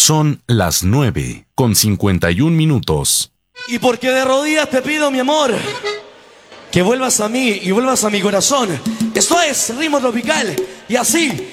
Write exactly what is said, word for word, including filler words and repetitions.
Son las nueve con cincuenta y un minutos. Y porque de rodillas te pido, mi amor, que vuelvas a mí y vuelvas a mi corazón. Esto es Ritmo Tropical. Y así,